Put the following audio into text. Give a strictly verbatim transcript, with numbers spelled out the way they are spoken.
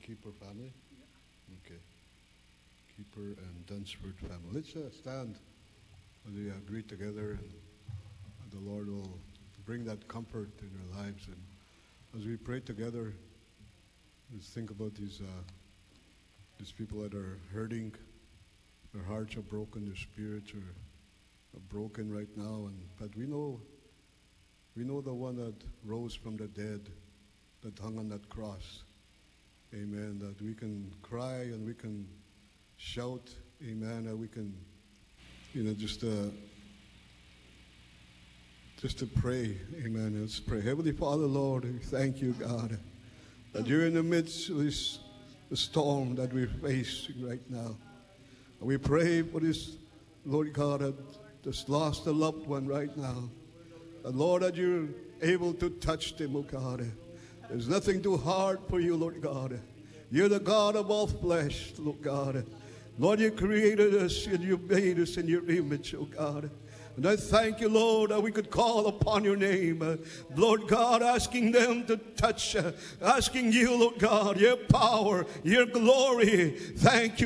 Keeper family? Okay. Keeper and Dunsford family. Let's uh, stand as we uh, greet together, and the Lord will bring that comfort in our lives. And as we pray together, let's think about these uh, these people that are hurting. Their hearts are broken, their spirits are, are broken right now. And but we know, we know the one that rose from the dead, that hung on that cross. Amen. That we can cry and we can shout. Amen. That we can, you know, just uh, just to pray. Amen. Let's pray. Heavenly Father, Lord, we thank you, God, that you're in the midst of this storm that we're facing right now. We pray for this, Lord God, that just lost a loved one right now. And Lord, that you're able to touch them, oh God. There's nothing too hard for you, Lord God. You're the God of all flesh, Lord God. Lord, you created us and you made us in your image, oh God. And I thank you, Lord, that we could call upon your name. Uh, Lord God, asking them to touch, uh, asking you, Lord God, your power, your glory. Thank you.